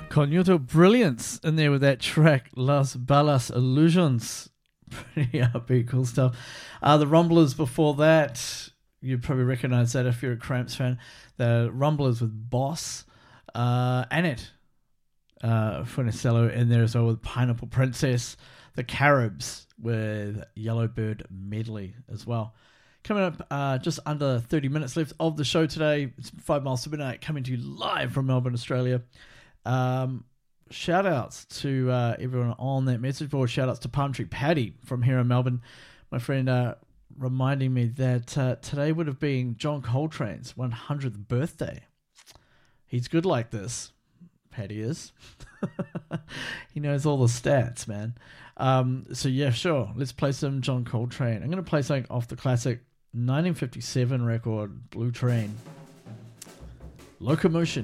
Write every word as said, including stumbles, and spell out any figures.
Cornuto Brilliance in there with that track, Las Balas Illusions. Pretty upbeat, cool stuff. Uh, the Rumblers before that, you'd probably recognize that if you're a Cramps fan. The Rumblers with Boss. Uh, Annette uh, Funicello in there as well with Pineapple Princess. The Caribs with Yellowbird Medley as well. Coming up, uh, just under thirty minutes left of the show today. It's Five Miles to Midnight, coming to you live from Melbourne, Australia. Um, shout outs to uh, everyone on that message board. Shout outs to Palm Tree Paddy from here in Melbourne. My friend uh, reminding me that uh, today would have been John Coltrane's one hundredth birthday. He's good like this. Paddy is. He knows all the stats, man. Um, so yeah, sure. Let's play some John Coltrane. I'm going to play something off the classic nineteen fifty-seven record, Blue Train. Locomotion.